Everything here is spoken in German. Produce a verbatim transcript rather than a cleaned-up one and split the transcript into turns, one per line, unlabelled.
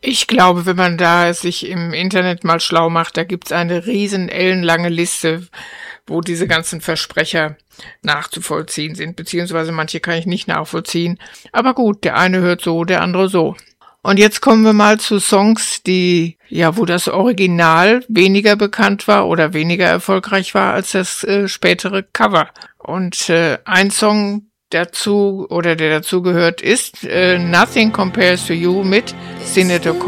Ich glaube, wenn man da sich im Internet mal schlau macht, da gibt's eine riesen ellenlange Liste, wo diese ganzen Versprecher nachzuvollziehen sind, beziehungsweise manche kann ich nicht nachvollziehen. Aber gut, der eine hört so, der andere so. Und jetzt kommen wir mal zu Songs, die, ja, wo das Original weniger bekannt war oder weniger erfolgreich war als das äh, spätere Cover. Und äh, ein Song dazu oder der dazu gehört ist äh, Nothing Compares to You mit Sinéad O'Connor.